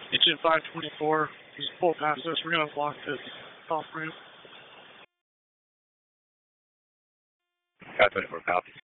Engine 524, just pull past us. We're going to block this off ramp. 524 copy.